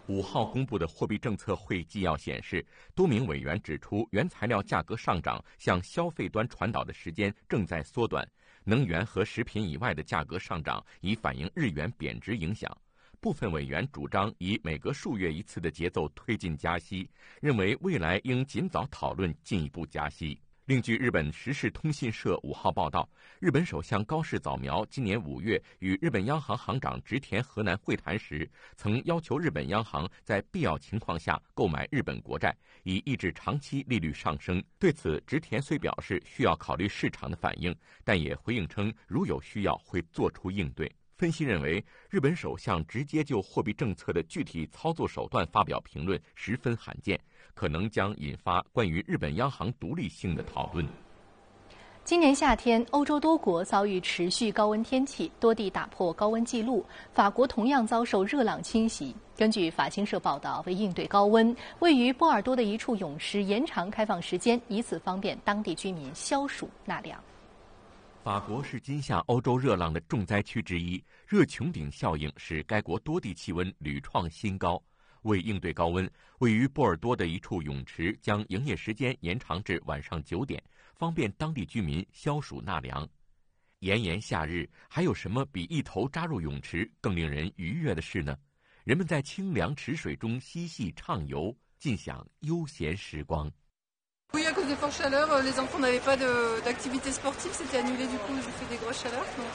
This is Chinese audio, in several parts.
5号公布的货币政策会议纪要显示，多名委员指出，原材料价格上涨向消费端传导的时间正在缩短，能源和食品以外的价格上涨已反映日元贬值影响。部分委员主张以每隔数月一次的节奏推进加息，认为未来应尽早讨论进一步加息。另据日本时事通信社5号报道，日本首相高市早苗今年5月与日本央行行长植田和男会谈时，曾要求日本央行在必要情况下购买日本国债，以抑制长期利率上升。对此，植田虽表示需要考虑市场的反应，但也回应称如有需要会做出应对。分析认为，日本首相直接就货币政策的具体操作手段发表评论十分罕见，可能将引发关于日本央行独立性的讨论。 今年夏天，欧洲多国遭遇持续高温天气，多地打破高温纪录。法国同样遭受热浪侵袭。根据法新社报道，为应对高温，位于波尔多的一处泳池延长开放时间，以此方便当地居民消暑纳凉。 法国是今夏欧洲热浪的重灾区之一，热穹顶效应使该国多地气温屡创新高。为应对高温，位于波尔多的一处泳池将营业时间延长至晚上9点，方便当地居民消暑纳凉。炎炎夏日，还有什么比一头扎入泳池更令人愉悦的事呢？人们在清凉池水中嬉戏畅游，尽享悠闲时光。 Oui, à cause des fortes chaleurs, les enfants n'avaient pas d'activité sportive, c'était annulé du coup du fait des grosses chaleurs, donc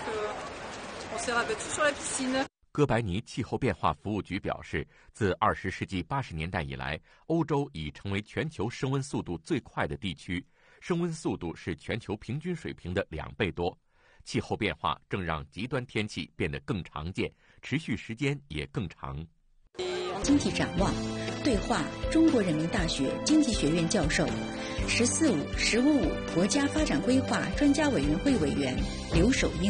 on s'est rabattu sur la piscine. 哥白尼气候变化服务局表示，自20世纪80年代以来，欧洲已成为全球升温速度最快的地区，升温速度是全球平均水平的2倍多。气候变化正让极端天气变得更常见，持续时间也更长。 经济展望，对话中国人民大学经济学院教授、“14五”、“15五”国家发展规划专家委员会委员刘守英。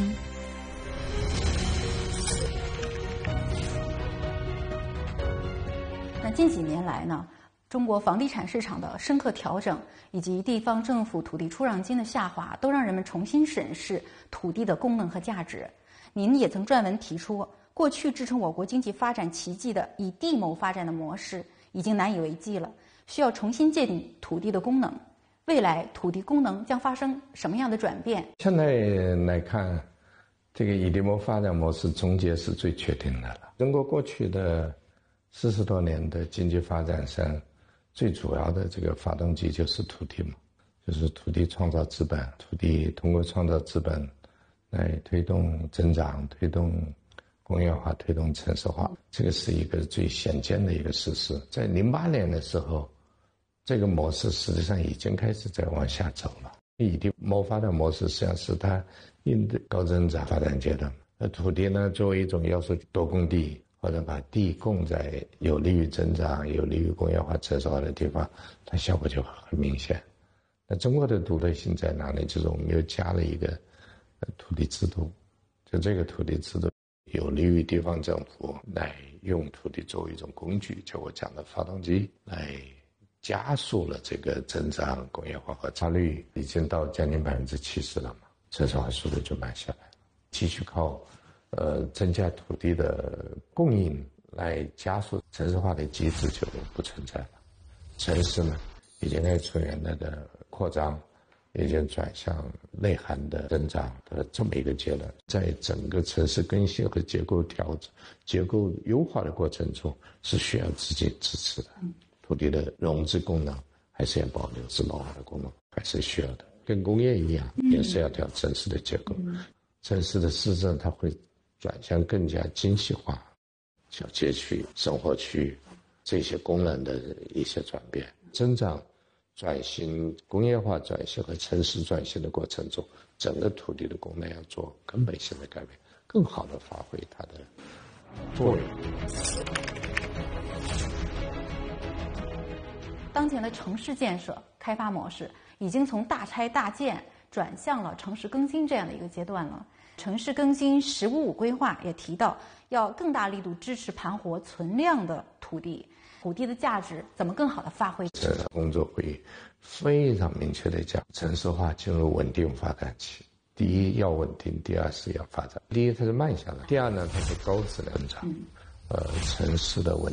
那近几年来呢，中国房地产市场的深刻调整，以及地方政府土地出让金的下滑，都让人们重新审视土地的功能和价值。您也曾撰文提出，过去支撑我国经济发展奇迹的以地谋发展的模式已经难以为继了，需要重新界定土地的功能。未来土地功能将发生什么样的转变？ 现在来看，这个以地谋发展模式终结是最确定的了。中国过去的40多年的经济发展上，最主要的这个发动机就是土地嘛，就是土地创造资本，土地通过创造资本来推动增长，推动工业化，推动城市化，这个是一个最显见的一个事实。在08年的时候，这个模式实际上已经开始在往下走了。以地谋发展模式实际上是它应对高增长发展阶段。土地呢，作为一种要素多供地，或者把地供在有利于增长、有利于工业化、城市化的地方，它效果就很明显。那中国的独特性在哪里？就是我们又加了一个土地制度，就这个土地制度有利于地方政府来用土地作为一种工具，就我讲的发动机，来加速了这个增长、工业化和差率已经到将近70%了嘛，城市化速度就慢下来了。继续靠增加土地的供应来加速城市化的机制就不存在了。城市呢，已经开始从原来的扩张，已经转向内涵的增长的这么一个阶段。在整个城市更新和结构调整、结构优化的过程中，是需要资金支持的。土地的融资功能还是要保留，自贸化的功能还是需要的。跟工业一样，也是要调城市的结构。城市的市政它会转向更加精细化，小街区、生活区这些功能的一些转变。增长转型、工业化转型和城市转型的过程中，整个土地的功能要做根本性的改变，更好地发挥它的作用。 当前的城市建设开发模式已经从大拆大建转向了城市更新这样的一个阶段了。城市更新“15五”规划也提到，要更大力度支持盘活存量的土地，土地的价值怎么更好的发挥？ 这个工作会议非常明确的讲，城市化进入稳定发展期。第一要稳定，第二是要发展。第一它是慢下来，第二呢它是高质量增长。城市的稳